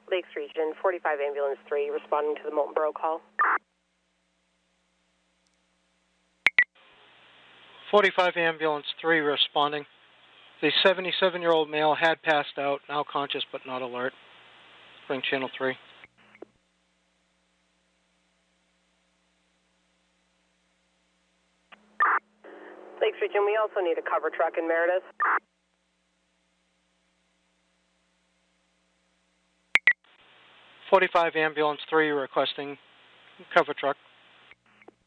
Lakes Region, 45 Ambulance 3, responding to the Molten Borough call. 45 Ambulance 3 responding. The 77-year-old male had passed out, now conscious but not alert. Bring Channel 3. Lakes Region, we also need a cover truck in Meredith. 45 Ambulance 3 requesting cover truck.